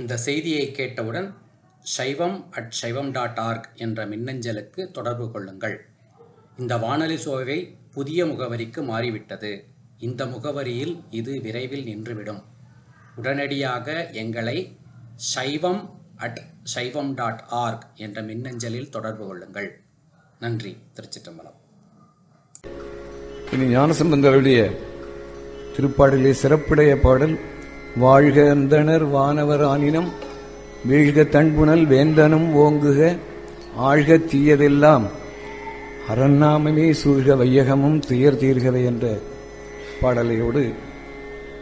இந்த செய்தியை கேட்டவுடன் shaivam@shaivam.org என்ற மின்னஞ்சலுக்கு தொடர்பு கொள்ளுங்கள். இந்த வானொலி சோவை புதிய முகவரிக்கு மாறிவிட்டது. இந்த முகவரியில் இது விரைவில் நின்றுவிடும். உடனடியாக எங்களை shaivam@shaivam.org என்ற மின்னஞ்சலில் தொடர்பு கொள்ளுங்கள். நன்றி. திருச்சிற்றம்பலம். இனி ஞானசம்பந்தருடைய திருப்பாடலே சிறப்புடைய பாடல். வாழ்க அந்தணர் வானவர் ஆனினம், வீழ்க தன்புணல் வேந்தனும் ஓங்குக, ஆழ்க தீயதெல்லாம் அரண்நாமமே சூழ்க வையகமும் துயர் தீர்கவே என்ற பாடலையோடு